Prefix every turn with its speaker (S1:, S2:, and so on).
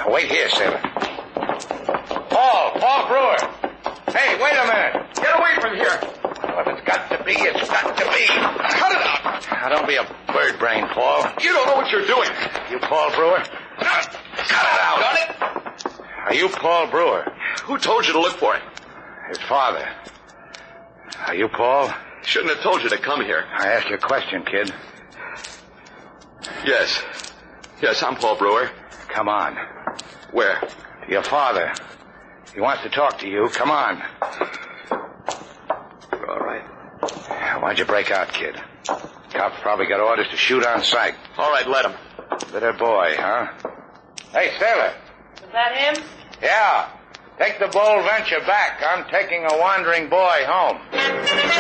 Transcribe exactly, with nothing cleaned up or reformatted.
S1: Wait here, Sailor. Paul, Paul Brewer. Hey, wait a minute.
S2: Get away from here.
S1: Well, if it's got to be, it's got to be.
S2: Cut it out.
S1: Now, don't be a bird brain, Paul.
S2: You don't know what you're doing.
S1: You Paul Brewer?
S2: Cut
S1: it out.
S2: Got it?
S1: Are you Paul Brewer?
S2: Who told you to look for him?
S1: His father. Are you Paul?
S2: Shouldn't have told you to come here.
S1: I asked you a question, kid.
S2: Yes. Yes, I'm Paul Brewer.
S1: Come on.
S2: Where?
S1: To your father. He wants to talk to you. Come on.
S2: All right.
S1: Why'd you break out, kid? Cops probably got orders to shoot on sight.
S2: All right, let him.
S1: Little boy, huh? Hey, Sailor.
S3: Is that him?
S1: Yeah. Take the Bold Venture back. I'm taking a wandering boy home.